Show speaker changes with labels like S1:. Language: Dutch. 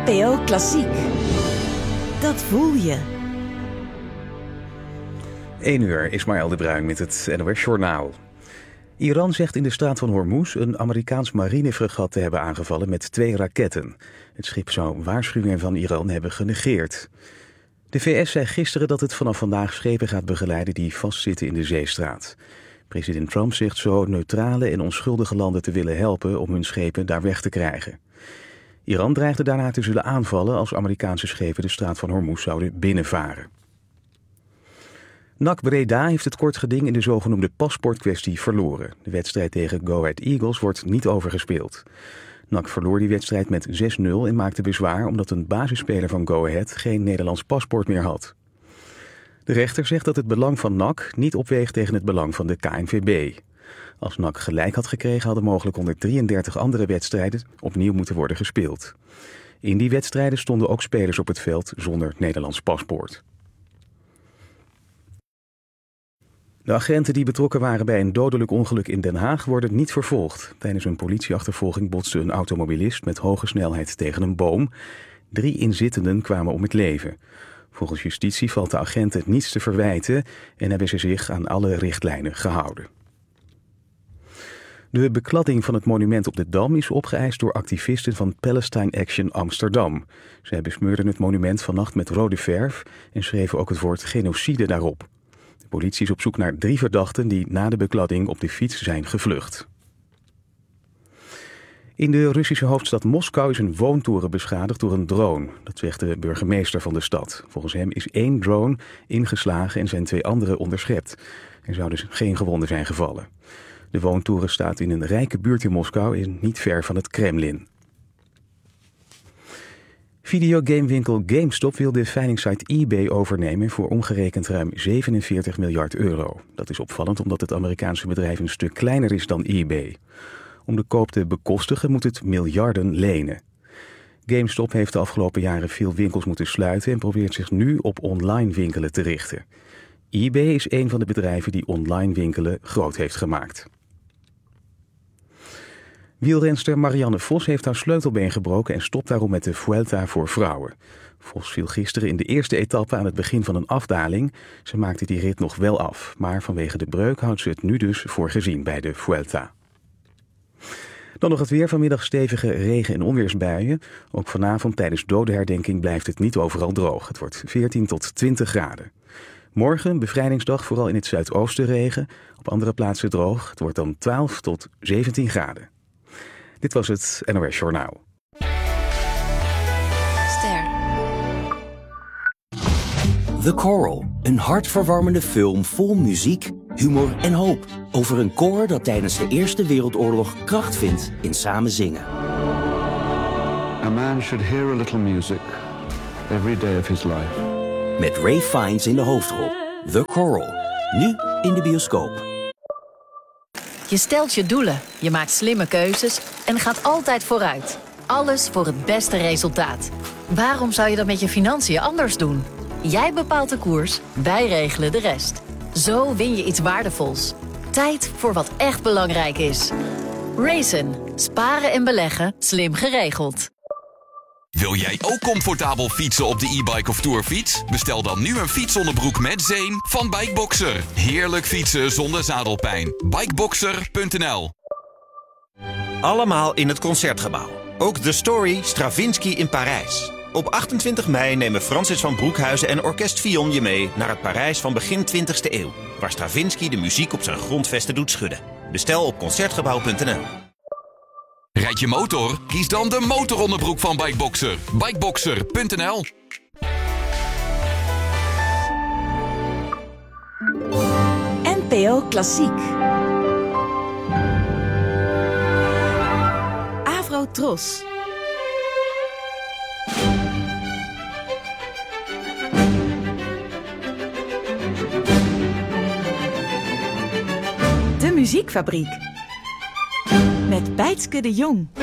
S1: NPO Klassiek. Dat voel je.
S2: 1 uur, Ismaël de Bruin met het NOS-journaal. Iran zegt in de straat van Hormuz een Amerikaans marinefregat te hebben aangevallen met 2 raketten. Het schip zou waarschuwingen van Iran hebben genegeerd. De VS zei gisteren dat het vanaf vandaag schepen gaat begeleiden die vastzitten in de zeestraat. President Trump zegt zo neutrale en onschuldige landen te willen helpen om hun schepen daar weg te krijgen. Iran dreigde daarna te zullen aanvallen als Amerikaanse schepen de straat van Hormuz zouden binnenvaren. NAC Breda heeft het kort geding in de zogenoemde paspoortkwestie verloren. De wedstrijd tegen Go Ahead Eagles wordt niet overgespeeld. NAC verloor die wedstrijd met 6-0 en maakte bezwaar omdat een basisspeler van Go Ahead geen Nederlands paspoort meer had. De rechter zegt dat het belang van NAC niet opweegt tegen het belang van de KNVB. Als NAC gelijk had gekregen hadden mogelijk 133 andere wedstrijden opnieuw moeten worden gespeeld. In die wedstrijden stonden ook spelers op het veld zonder Nederlands paspoort. De agenten die betrokken waren bij een dodelijk ongeluk in Den Haag worden niet vervolgd. Tijdens een politieachtervolging botste een automobilist met hoge snelheid tegen een boom. 3 inzittenden kwamen om het leven. Volgens justitie valt de agenten niets te verwijten en hebben ze zich aan alle richtlijnen gehouden. De bekladding van het monument op de Dam is opgeëist door activisten van Palestine Action Amsterdam. Zij besmeurden het monument vannacht met rode verf en schreven ook het woord genocide daarop. De politie is op zoek naar 3 verdachten die na de bekladding op de fiets zijn gevlucht. In de Russische hoofdstad Moskou is een woontoren beschadigd door een drone. Dat zegt de burgemeester van de stad. Volgens hem is 1 drone ingeslagen en zijn 2 andere onderschept. Er zou dus geen gewonden zijn gevallen. De woontoren staat in een rijke buurt in Moskou en niet ver van het Kremlin. Videogamewinkel GameStop wil de veilingsite eBay overnemen voor omgerekend ruim 47 miljard euro. Dat is opvallend omdat het Amerikaanse bedrijf een stuk kleiner is dan eBay. Om de koop te bekostigen moet het miljarden lenen. GameStop heeft de afgelopen jaren veel winkels moeten sluiten en probeert zich nu op online winkelen te richten. eBay is een van de bedrijven die online winkelen groot heeft gemaakt. Wielrenster Marianne Vos heeft haar sleutelbeen gebroken en stopt daarom met de Vuelta voor vrouwen. Vos viel gisteren in de eerste etappe aan het begin van een afdaling. Ze maakte die rit nog wel af, maar vanwege de breuk houdt ze het nu dus voor gezien bij de Vuelta. Dan nog het weer. Vanmiddag stevige regen- en onweersbuien. Ook vanavond tijdens dodenherdenking blijft het niet overal droog. Het wordt 14 tot 20 graden. Morgen, bevrijdingsdag, vooral in het zuidoosten regen. Op andere plaatsen droog. Het wordt dan 12 tot 17 graden. Dit was het NOS Journaal.
S1: Ster.
S3: The Coral, een hartverwarmende film vol muziek, humor en hoop. Over een koor dat tijdens de Eerste Wereldoorlog kracht vindt in samen zingen.
S4: A man should hear a little music every day of his life.
S3: Met Ray Fiennes in de hoofdrol. The Coral, nu in de bioscoop.
S5: Je stelt je doelen, je maakt slimme keuzes en gaat altijd vooruit. Alles voor het beste resultaat. Waarom zou je dat met je financiën anders doen? Jij bepaalt de koers, wij regelen de rest. Zo win je iets waardevols. Tijd voor wat echt belangrijk is. Raisin. Sparen en beleggen, slim geregeld.
S6: Wil jij ook comfortabel fietsen op de e-bike of tourfiets? Bestel dan nu een fietsonderbroek met zeem van Bikeboxer. Heerlijk fietsen zonder zadelpijn. Bikeboxer.nl.
S7: Allemaal in het Concertgebouw. Ook The Story Stravinsky in Parijs. Op 28 mei nemen Francis van Broekhuizen en Orkest Fillon je mee naar het Parijs van begin 20e eeuw, waar Stravinsky de muziek op zijn grondvesten doet schudden. Bestel op Concertgebouw.nl.
S6: Rijd je motor? Kies dan de motoronderbroek van Bikeboxer. Bikeboxer.nl.
S1: NPO Klassiek. Avro Tros. De Muziekfabriek. Met Bijtske de Jong.